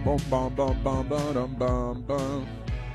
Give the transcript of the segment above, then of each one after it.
Boom, bum, bum, bum, bum, bum, bum.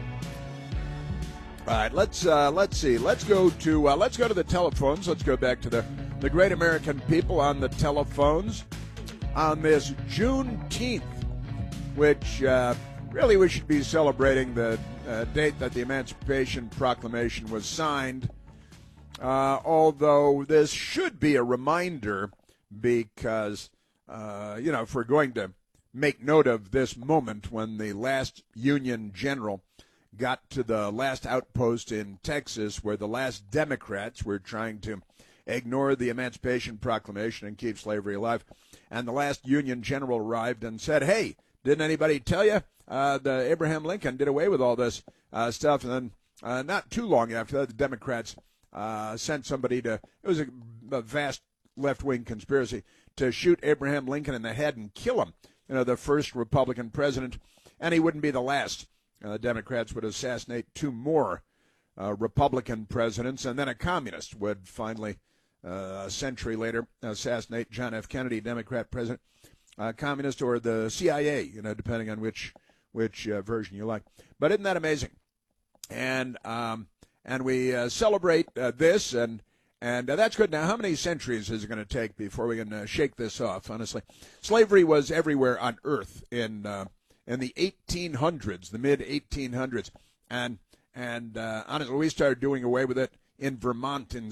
All right, let's see. Let's go to the telephones. Let's go back to the great American people on the telephones on this Juneteenth, which really we should be celebrating the date that the Emancipation Proclamation was signed. Although this should be a reminder because if we're going to make note of this moment when the last Union general got to the last outpost in Texas where the last Democrats were trying to ignore the Emancipation Proclamation and keep slavery alive. And the last Union general arrived and said, hey, didn't anybody tell you the Abraham Lincoln did away with all this stuff? And then not too long after that, the Democrats sent somebody it was a vast left-wing conspiracy to shoot Abraham Lincoln in the head and kill him. The first Republican president, and he wouldn't be the last. Democrats would assassinate two more Republican presidents, and then a communist would finally, a century later, assassinate John F. Kennedy, Democrat president, communist, or the CIA, depending on which version you like. But isn't that amazing? And we celebrate this, and that's good. Now, how many centuries is it going to take before we can shake this off, honestly? Slavery was everywhere on Earth in the 1800s, the mid-1800s. And honestly, we started doing away with it in Vermont in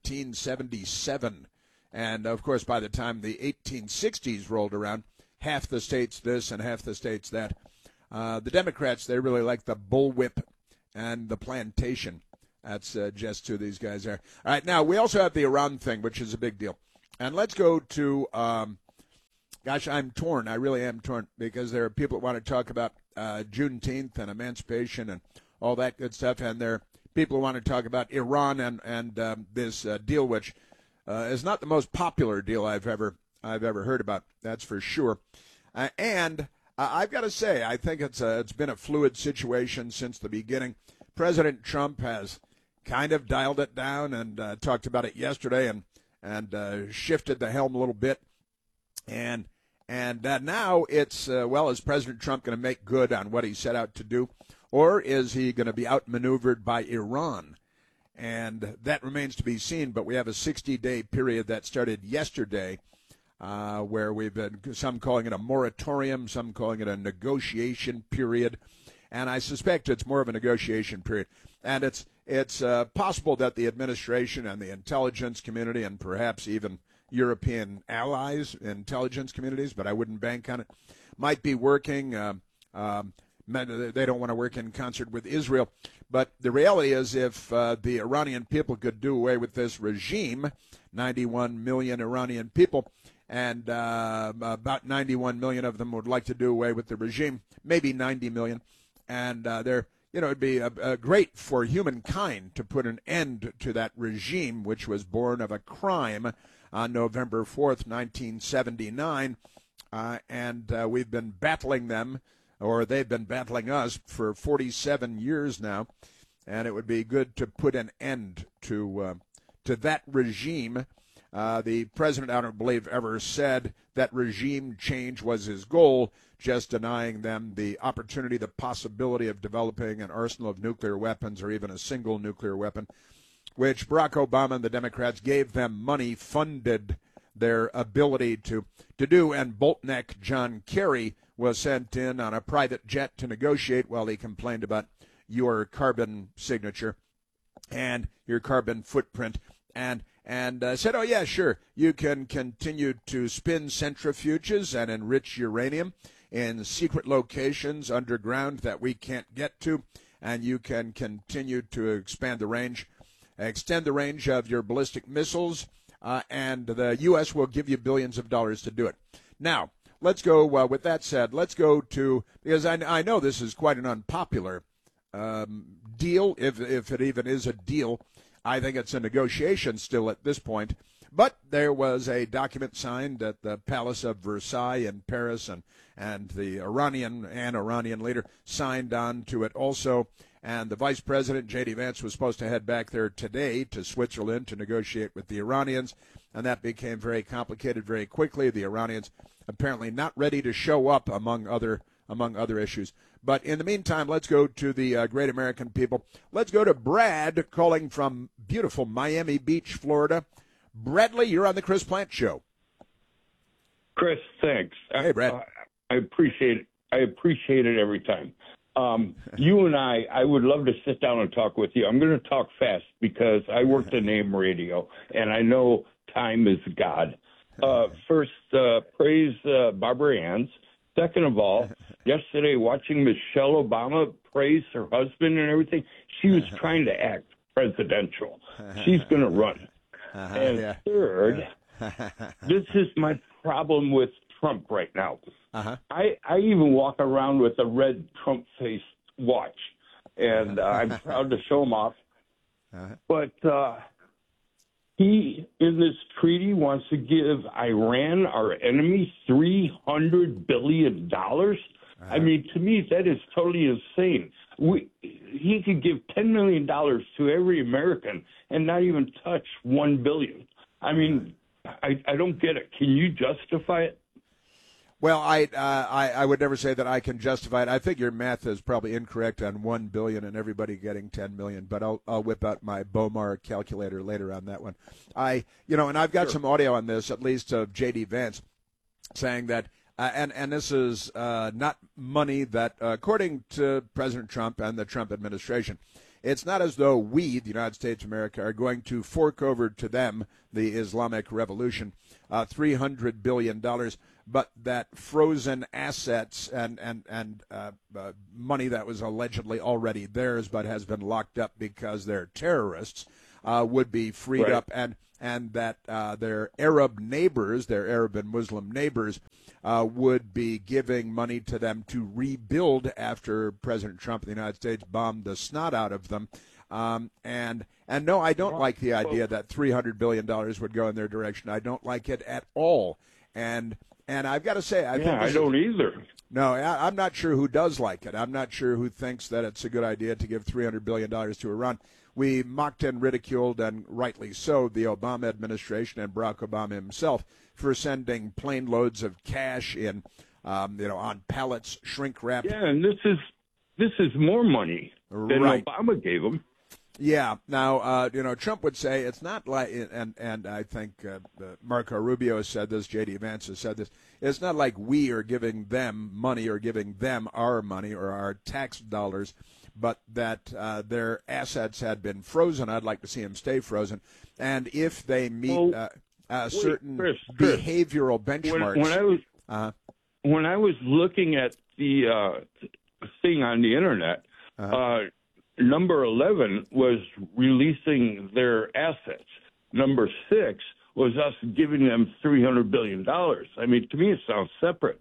1777. And, of course, by the time the 1860s rolled around, half the states this and half the states that. The Democrats, they really like the bullwhip and the plantation. That's just who these guys are. All right, now, we also have the Iran thing, which is a big deal. And let's go to, gosh, I'm torn. I really am torn because there are people that want to talk about Juneteenth and emancipation and all that good stuff. And there are people who want to talk about Iran and this deal, which is not the most popular deal I've ever heard about. That's for sure. And I've got to say, I think it's been a fluid situation since the beginning. President Trump has kind of dialed it down and talked about it yesterday and shifted the helm a little bit. And now it's, is President Trump going to make good on what he set out to do? Or is he going to be outmaneuvered by Iran? And that remains to be seen, but we have a 60-day period that started yesterday where we've been, some calling it a moratorium, some calling it a negotiation period. And I suspect it's more of a negotiation period. And it's possible that the administration and the intelligence community and perhaps even European allies, intelligence communities, but I wouldn't bank on it, might be working. They don't want to work in concert with Israel. But the reality is if the Iranian people could do away with this regime, 91 million Iranian people, and about 91 million of them would like to do away with the regime, maybe 90 million. And it'd be great for humankind to put an end to that regime, which was born of a crime on November 4th, 1979. And we've been battling them, or they've been battling us for 47 years now. And it would be good to put an end to that regime. The president, I don't believe, ever said that regime change was his goal, just denying them the opportunity, the possibility of developing an arsenal of nuclear weapons or even a single nuclear weapon, which Barack Obama and the Democrats gave them money, funded their ability to do, and Boltneck John Kerry was sent in on a private jet to negotiate while he complained about your carbon signature and your carbon footprint, and said, oh, yeah, sure, you can continue to spin centrifuges and enrich uranium in secret locations underground that we can't get to, and you can continue to extend the range of your ballistic missiles, and the U.S. will give you billions of dollars to do it. Now, let's go, with that said, let's go to, because I know this is quite an unpopular deal, if it even is a deal. I think it's a negotiation still at this point. But there was a document signed at the Palace of Versailles in Paris, and the Iranian leader signed on to it also. And the Vice President, J.D. Vance, was supposed to head back there today to Switzerland to negotiate with the Iranians. And that became very complicated very quickly. The Iranians apparently not ready to show up, among other among other issues. But in the meantime, let's go to the great American people. Let's go to Brad calling from beautiful Miami Beach, Florida. Bradley, you're on the Chris Plant Show. Chris, thanks. Hey, Brad. I appreciate it. I appreciate it every time. You and I would love to sit down and talk with you. I'm going to talk fast because I worked in AM radio, and I know time is God. First, praise Barbara Ann's. Second of all, yesterday watching Michelle Obama praise her husband and everything, she was trying to act presidential. She's going to run. And third, this is my problem with Trump right now. I even walk around with a red Trump face watch, and I'm proud to show him off. But he, in this treaty, wants to give Iran, our enemy, $300 billion. I mean, to me, that is totally insane. He could give $10 million to every American and not even touch $1 billion. I mean, I don't get it. Can you justify it? Well, I would never say that I can justify it. I think your math is probably incorrect on $1 billion and everybody getting $10 million. But I'll whip out my Bomar calculator later on that one. And I've got some audio on this, at least of J.D. Vance, saying that, and this is not money that, according to President Trump and the Trump administration, it's not as though we, the United States of America, are going to fork over to them, the Islamic Revolution, $300 billion. But that frozen assets and money that was allegedly already theirs but has been locked up because they're terrorists would be freed up, and that their Arab neighbors, their Arab and Muslim neighbors, would be giving money to them to rebuild after President Trump of the United States bombed the snot out of them. And no, I don't like the idea that $300 billion would go in their direction. I don't like it at all. And I've got to say, I don't either. No, I'm not sure who does like it. I'm not sure who thinks that it's a good idea to give $300 billion to Iran. We mocked and ridiculed, and rightly so, the Obama administration and Barack Obama himself for sending plane loads of cash in, on pallets, shrink wrapped. Yeah, and this is more money than Obama gave them. Yeah. Now, Trump would say it's not like, and I think Marco Rubio has said this, J.D. Vance has said this, it's not like we are giving them money or giving them our money or our tax dollars, but that their assets had been frozen. I'd like to see them stay frozen. And if they meet certain behavioral benchmarks. When I was looking at the thing on the Internet, Number 11 was releasing their assets. Number 6 was us giving them $300 billion. I mean, to me, it sounds separate.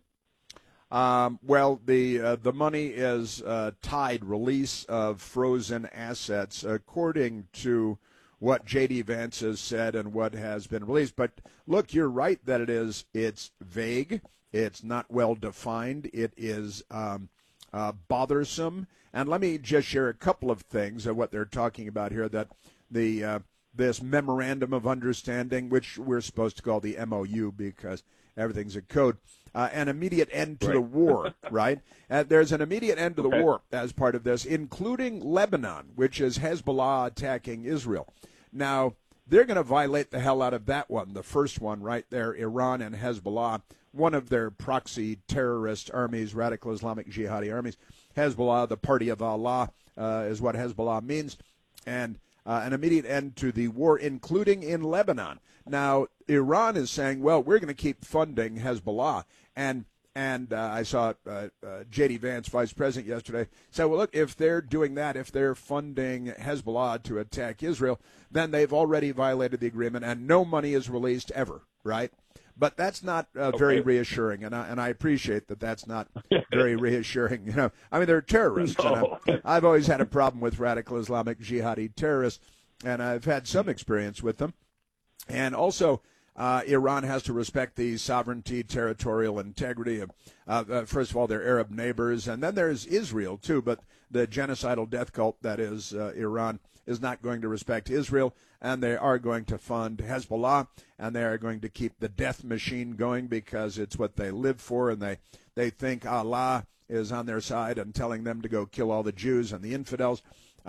Well, the money is tied release of frozen assets, according to what J.D. Vance has said and what has been released. But look, you're right that it's vague. It's not well defined. It is bothersome. And let me just share a couple of things of what they're talking about here, that this memorandum of understanding, which we're supposed to call the MOU because everything's a code, an immediate end to the war, right? There's an immediate end to the war as part of this, including Lebanon, which is Hezbollah attacking Israel. Now, they're going to violate the hell out of that one, the first one right there, Iran and Hezbollah, one of their proxy terrorist armies, radical Islamic jihadi armies. Hezbollah, the party of Allah, is what Hezbollah means, and an immediate end to the war, including in Lebanon. Now, Iran is saying, well, we're going to keep funding Hezbollah, and I saw J.D. Vance, vice president, yesterday, say, well, look, if they're doing that, if they're funding Hezbollah to attack Israel, then they've already violated the agreement, and no money is released ever, right? But that's not very reassuring, and I appreciate that that's not very reassuring. You know, I mean, they're terrorists. No. And I've always had a problem with radical Islamic jihadi terrorists, and I've had some experience with them. And also, Iran has to respect the sovereignty, territorial integrity of, first of all, their Arab neighbors, and then there's Israel, too. But the genocidal death cult that is Iran is not going to respect Israel, and they are going to fund Hezbollah, and they are going to keep the death machine going because it's what they live for, and they think Allah is on their side and telling them to go kill all the Jews and the infidels.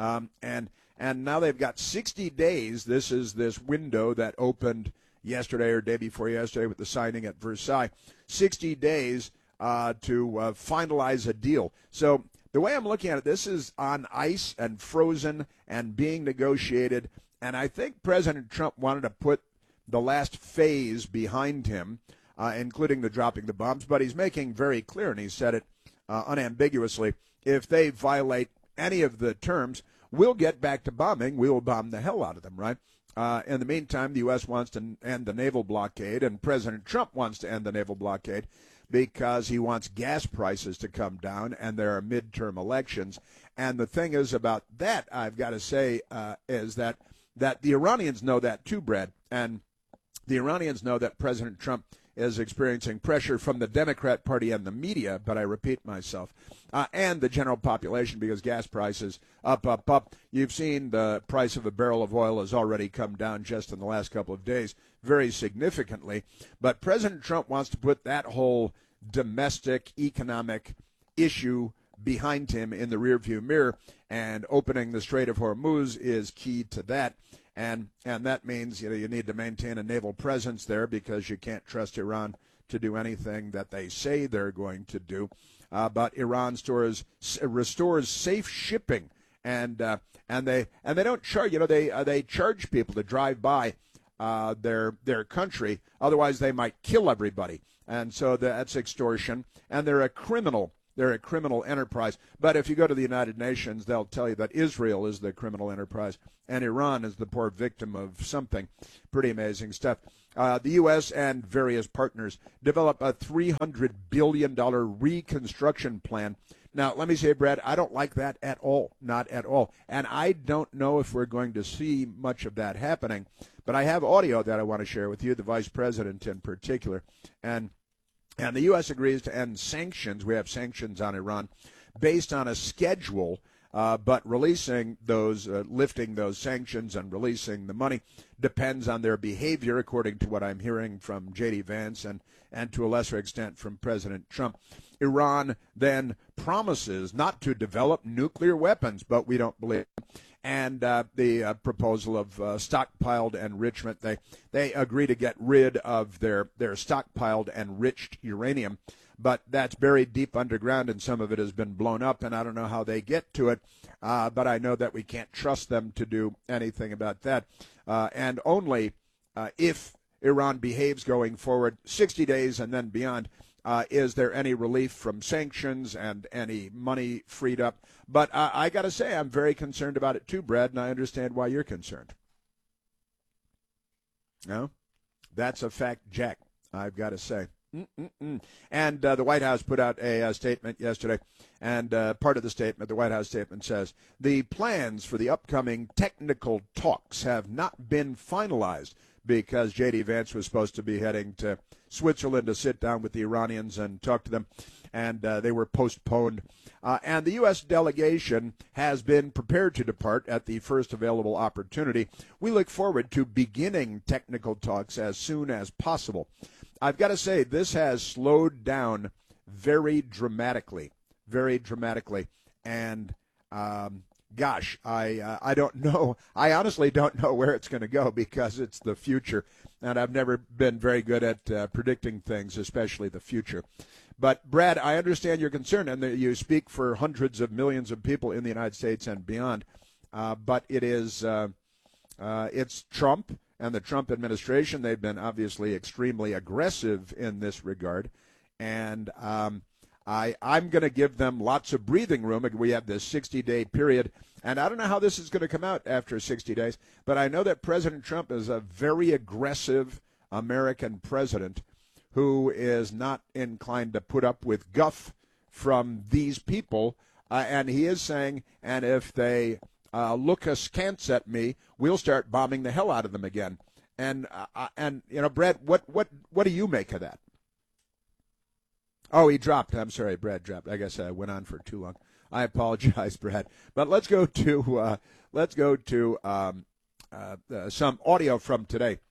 And now they've got 60 days. This is this window that opened yesterday or day before yesterday with the signing at Versailles. 60 days to finalize a deal. So the way I'm looking at it, this is on ice and frozen and being negotiated. And I think President Trump wanted to put the last phase behind him, including the dropping the bombs. But he's making very clear, and he said it unambiguously, if they violate any of the terms, we'll get back to bombing. We will bomb the hell out of them, right? In the meantime, the U.S. wants to end the naval blockade, and President Trump wants to end the naval blockade because he wants gas prices to come down, and there are midterm elections. And the thing is about that, I've got to say, is that the Iranians know that too, Brad. And the Iranians know that President Trump is experiencing pressure from the Democrat Party and the media, but I repeat myself, and the general population because gas prices up. You've seen the price of a barrel of oil has already come down just in the last couple of days very significantly. But President Trump wants to put that whole domestic economic issue behind him in the rearview mirror, and opening the Strait of Hormuz is key to that. And that means you need to maintain a naval presence there because you can't trust Iran to do anything that they say they're going to do. But Iran restores safe shipping, and they don't charge. They charge people to drive by their country. Otherwise, they might kill everybody, and so that's extortion. And they're a criminal. They're a criminal enterprise. But if you go to the United Nations, they'll tell you that Israel is the criminal enterprise and Iran is the poor victim of something. Pretty amazing stuff. The U.S. and various partners develop a $300 billion reconstruction plan. Now, let me say, Brad, I don't like that at all, not at all. And I don't know if we're going to see much of that happening. But I have audio that I want to share with you, the vice president in particular. And the U.S. agrees to end sanctions. We have sanctions on Iran based on a schedule, but releasing those, lifting those sanctions and releasing the money depends on their behavior, according to what I'm hearing from J.D. Vance and to a lesser extent from President Trump. Iran then promises not to develop nuclear weapons, but we don't believe it. And the proposal of stockpiled enrichment, they agree to get rid of their stockpiled enriched uranium, but that's buried deep underground, and some of it has been blown up, and I don't know how they get to it, but I know that we can't trust them to do anything about that. And only if Iran behaves going forward 60 days and then beyond, is there any relief from sanctions and any money freed up? But I got to say, I'm very concerned about it too, Brad, and I understand why you're concerned. No? That's a fact, Jack, I've got to say. And the White House put out a statement yesterday, and part of the statement, the White House statement says, the plans for the upcoming technical talks have not been finalized because J.D. Vance was supposed to be heading to Switzerland to sit down with the Iranians and talk to them, and they were postponed. And the U.S. delegation has been prepared to depart at the first available opportunity. We look forward to beginning technical talks as soon as possible. I've got to say, this has slowed down very dramatically, and gosh, I don't know. I honestly don't know where it's going to go because it's the future, and I've never been very good at predicting things, especially the future. But, Brad, I understand your concern, and that you speak for hundreds of millions of people in the United States and beyond. But it is it's Trump and the Trump administration. They've been obviously extremely aggressive in this regard, and I'm going to give them lots of breathing room. We have this 60-day period, and I don't know how this is going to come out after 60 days, but I know that President Trump is a very aggressive American president who is not inclined to put up with guff from these people, and he is saying, and if they look askance at me, we'll start bombing the hell out of them again. And you know, Brad, what do you make of that? Oh, he dropped. I'm sorry, Brad dropped. I guess I went on for too long. I apologize, Brad. But let's go to some audio from today.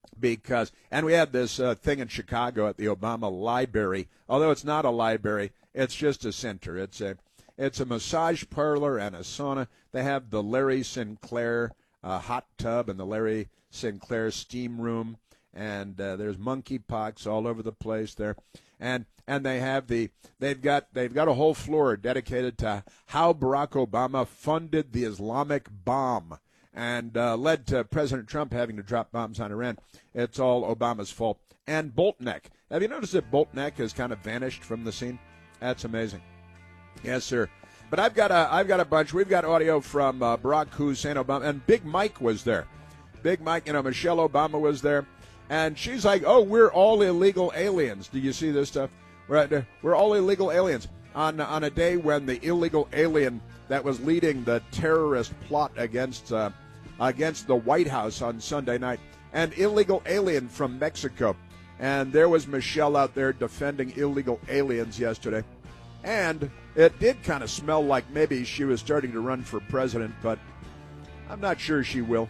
And we had this thing in Chicago at the Obama Library. Although it's not a library, it's just a center. It's a massage parlor and a sauna. They have the Larry Sinclair hot tub and the Larry Sinclair steam room, and there's monkeypox all over the place there. And they've got a whole floor dedicated to how Barack Obama funded the Islamic bomb and led to President Trump having to drop bombs on Iran. It's all Obama's fault. And Boltneck. Have you noticed that Boltneck has kind of vanished from the scene? That's amazing. Yes, sir. But I've got a bunch. We've got audio from Barack Hussein Obama, and Big Mike was there. Big Mike, Michelle Obama was there. And she's like, oh, we're all illegal aliens. Do you see this stuff? We're all illegal aliens. On a day when the illegal alien that was leading the terrorist plot against the White House on Sunday night, an illegal alien from Mexico. And there was Michelle out there defending illegal aliens yesterday. And it did kind of smell like maybe she was starting to run for president, but I'm not sure she will.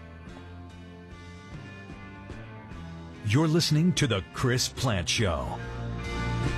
You're listening to The Chris Plante Show.